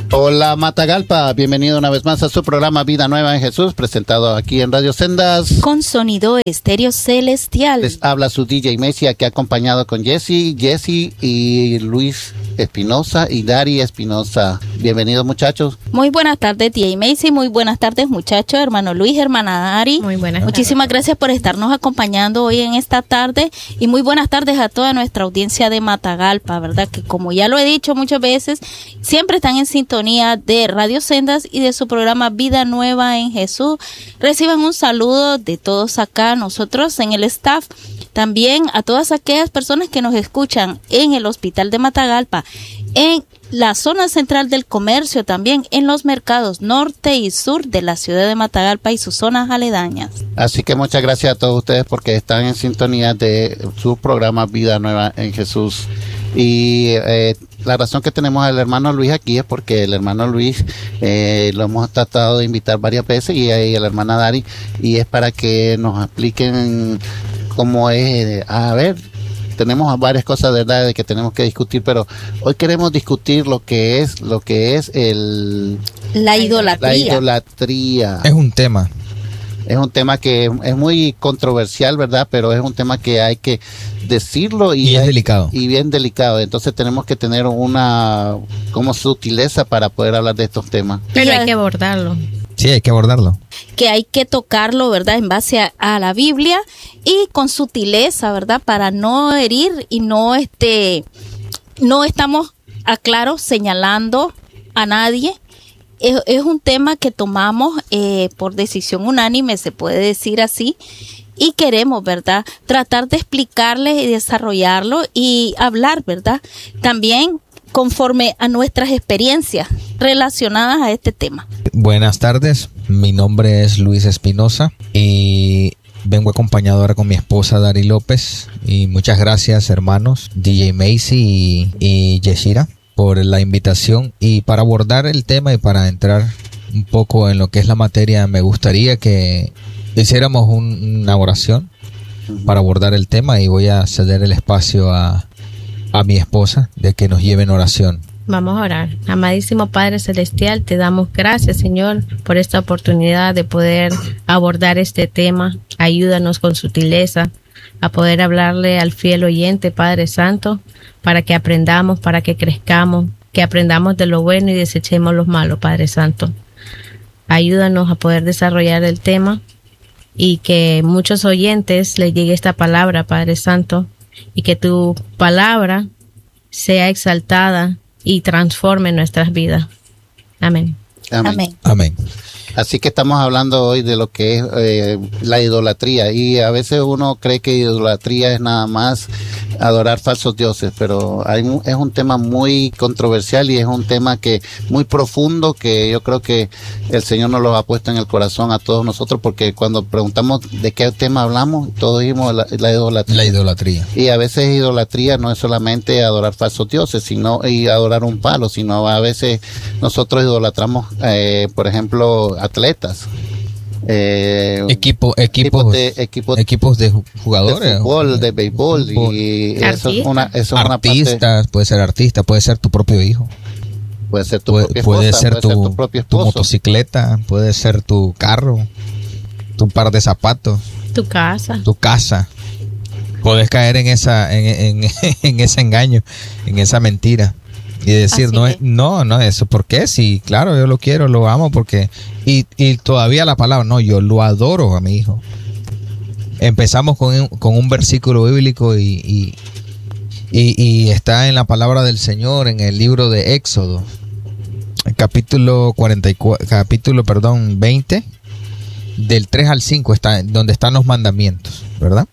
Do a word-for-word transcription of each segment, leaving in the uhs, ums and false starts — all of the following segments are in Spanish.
Hola Matagalpa, bienvenido una vez más a su programa Vida Nueva en Jesús, presentado aquí en Radio Sendas. Con sonido estéreo celestial. Les habla su D J Macy, aquí acompañado con Jesse, Jesse y Luis Espinosa y Dari Espinosa. Bienvenidos muchachos. Muy buenas tardes D J Macy, muy buenas tardes muchachos, hermano Luis, hermana Dari. Muy buenas Muchísimas tardes. gracias por estarnos acompañando hoy en esta tarde y muy buenas tardes a toda nuestra audiencia de Matagalpa, ¿verdad? Que como ya lo he dicho muchas veces, siempre están en sintonía de Radio Sendas y de su programa Vida Nueva en Jesús. Reciban un saludo de todos acá, nosotros en el staff, también a todas aquellas personas que nos escuchan en el Hospital de Matagalpa, en la zona central del comercio, también en los mercados norte y sur de la ciudad de Matagalpa y sus zonas aledañas. Así que muchas gracias a todos ustedes porque están en sintonía de su programa Vida Nueva en Jesús. Y eh, la razón que tenemos al hermano Luis aquí es porque el hermano Luis eh, lo hemos tratado de invitar varias veces y, y a la hermana Dari, y es para que nos expliquen cómo es. A ver, tenemos varias cosas, ¿verdad?, de que tenemos que discutir, pero hoy queremos discutir lo que es lo que es el La idolatría. la idolatría. Es un tema. Es un tema que es muy controversial, ¿verdad? Pero es un tema que hay que decirlo y, Y es hay- delicado. Y bien delicado. Entonces tenemos que tener una como sutileza para poder hablar de estos temas. Pero Y hay a- que abordarlo. Sí, hay que abordarlo. que hay que tocarlo, ¿verdad?, en base a, a la Biblia y con sutileza, ¿verdad?, para no herir y no este no estamos, aclaro, señalando a nadie. Es, es un tema que tomamos eh, por decisión unánime, se puede decir así, y queremos, ¿verdad?, tratar de explicarles y desarrollarlo y hablar, ¿verdad?, también conforme a nuestras experiencias relacionadas a este tema. Buenas tardes, mi nombre es Luis Espinosa y vengo acompañado ahora con mi esposa Dari López. Y muchas gracias, hermanos D J Macy y, y Yeshira, por la invitación. Y para abordar el tema y para entrar un poco en lo que es la materia, me gustaría que hiciéramos un- una oración para abordar el tema, y voy a ceder el espacio a, a mi esposa de que nos lleve en oración. Vamos a orar. Amadísimo Padre Celestial, te damos gracias, Señor, por esta oportunidad de poder abordar este tema. Ayúdanos con sutileza a poder hablarle al fiel oyente, Padre Santo, para que aprendamos, para que crezcamos, que aprendamos de lo bueno y desechemos lo malo, Padre Santo. Ayúdanos a poder desarrollar el tema y que muchos oyentes les llegue esta palabra, Padre Santo, y que tu palabra sea exaltada y transforme nuestras vidas. Amén. Amén. Amén. Amén. Así que estamos hablando hoy de lo que es eh, la idolatría, y a veces uno cree que idolatría es nada más adorar falsos dioses, pero hay un- es un tema muy controversial y es un tema que muy profundo, que yo creo que el Señor nos lo ha puesto en el corazón a todos nosotros, porque cuando preguntamos de qué tema hablamos, todos dijimos la, la idolatría. La idolatría. Y a veces idolatría no es solamente adorar falsos dioses, sino y adorar un palo, sino a veces nosotros idolatramos, eh, por ejemplo, atletas. Eh, Equipo, equipos, de, equipos equipos de ju- jugadores. de fútbol, de béisbol, Fútbol. y eso es Artista. una, eso es una parte, Artistas, puede ser artista, puede ser tu propio hijo, puede ser tu puede, propia puede esposa, ser, puede tu, ser tu propio tu esposo, motocicleta, puede ser tu carro, tu par de zapatos, Tu casa. tu casa. Puedes caer en esa, en, en, en ese engaño, en esa mentira. Y decir, Así no, es. es, no, no, eso, ¿por qué? Sí, claro, yo lo quiero, lo amo, porque... Y, y todavía la palabra, no, yo lo adoro a mi hijo. Empezamos con, un- con un versículo bíblico y, y, y, y está en la palabra del Señor, en el libro de Éxodo, el capítulo cuarenta y cuatro, capítulo, perdón, veinte, del tres al cinco, está, donde están los mandamientos, ¿verdad?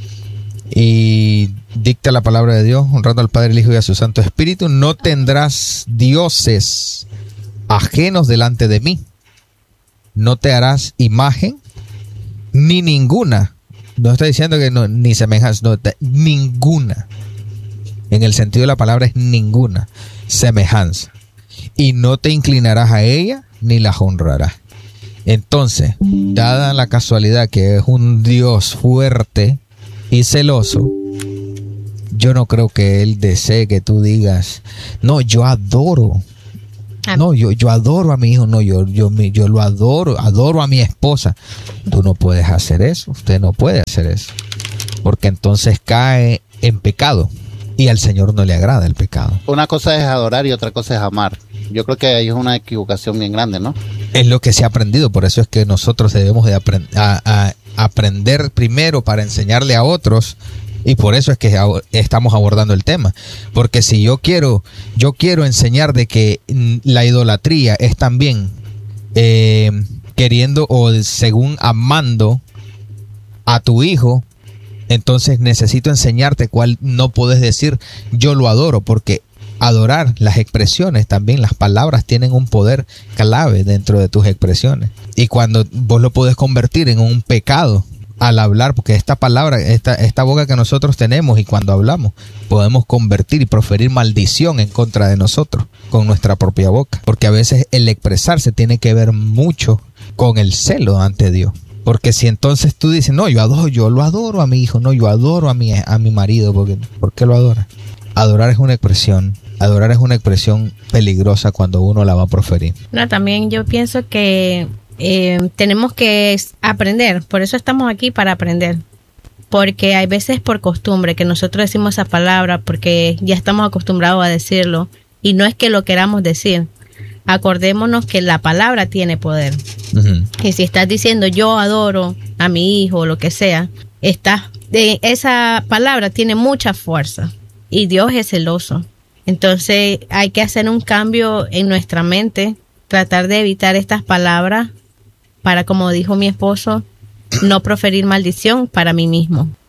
Y dicta la palabra de Dios, honrando al Padre, el Hijo y a su Santo Espíritu: no tendrás dioses ajenos delante de mí, no te harás imagen ni ninguna, no está diciendo que no, ni semejanza, no, te- ninguna, en el sentido de la palabra es ninguna semejanza, y no te inclinarás a ella ni la honrarás. Entonces, dada la casualidad que es un Dios fuerte y celoso, yo no creo que Él desee que tú digas, no, yo adoro No, yo, yo adoro a mi hijo, no, yo, yo, me- yo lo adoro, adoro a mi esposa. Tú no puedes hacer eso, usted no puede hacer eso. Porque entonces cae en pecado y al Señor no le agrada el pecado. Una cosa es adorar y otra cosa es amar. Yo creo que ahí es una equivocación bien grande, ¿no? Es lo que se ha aprendido, por eso es que nosotros debemos de aprend- a- a- aprender primero para enseñarle a otros. Y por eso es que ab- estamos abordando el tema. Porque si yo quiero, yo quiero enseñar de que mm, la idolatría es también eh, queriendo o según amando a tu hijo, entonces necesito enseñarte cuál no puedes decir yo lo adoro, porque adorar, las expresiones también, las palabras tienen un poder clave dentro de tus expresiones. Y cuando vos lo podés convertir en un pecado al hablar, porque esta palabra, esta, esta boca que nosotros tenemos y cuando hablamos, podemos convertir y proferir maldición en contra de nosotros con nuestra propia boca. Porque a veces el expresarse tiene que ver mucho con el celo ante Dios. Porque si entonces tú dices, no, yo adoro, yo lo adoro a mi hijo, no, yo adoro a mi, a mi marido, porque, ¿por qué lo adoras? Adorar es una expresión, adorar es una expresión peligrosa cuando uno la va a proferir. No, también yo pienso que eh, tenemos que es- aprender, por eso estamos aquí, para aprender. Porque hay veces por costumbre que nosotros decimos esa palabra porque ya estamos acostumbrados a decirlo y no es que lo queramos decir. Acordémonos que la palabra tiene poder. Ujú. Y si estás diciendo yo adoro a mi hijo o lo que sea, estás, de, esa palabra tiene mucha fuerza y Dios es celoso. Entonces hay que hacer un cambio en nuestra mente, tratar de evitar estas palabras para, como dijo mi esposo, no proferir maldición para mí mismo.